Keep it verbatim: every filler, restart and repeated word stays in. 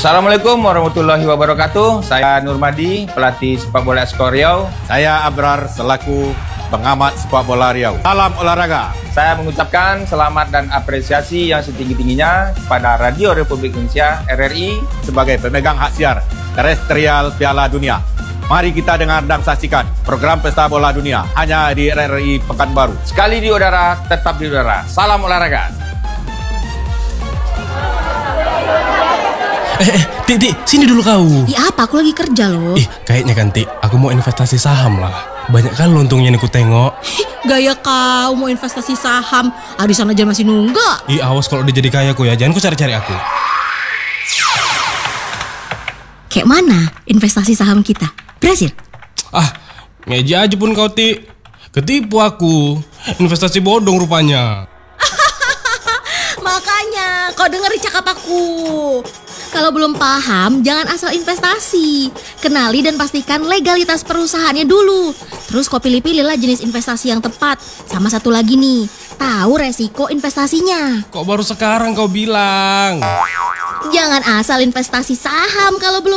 Assalamualaikum warahmatullahi wabarakatuh. Saya Nurmadi, pelatih sepak bola Eskor Riau. Saya Abrar selaku pengamat sepak bola Riau. Salam olahraga. Saya mengucapkan selamat dan apresiasi yang setinggi-tingginya kepada Radio Republik Indonesia R R I sebagai pemegang hak siar terestrial Piala Dunia. Mari kita dengar dan saksikan program Pesta Bola Dunia hanya di R R I Pekanbaru. Sekali di udara, tetap di udara. Salam olahraga. Eh, eh, Tik, Tik, sini dulu kau. Ya apa, aku lagi kerja loh. Ih, kayaknya kan, Tik, aku mau investasi saham lah. Banyak kan untungnya yang aku tengok. Gaya kau mau investasi saham, arisan aja masih nunggak. Ih, awas kalau udah jadi kaya aku ya, jangan kau cari-cari aku. Kayak mana investasi saham kita? Berhasil? Ah, meja aja pun kau, Tik. Ketipu aku. Investasi bodong rupanya. Makanya kau dengerin cakap aku. Kalau belum paham, jangan asal investasi. Kenali dan pastikan legalitas perusahaannya dulu. Terus kau pilih-pilihlah jenis investasi yang tepat. Sama satu lagi nih, tahu resiko investasinya. Kok baru sekarang kau bilang? Jangan asal investasi saham kalau belum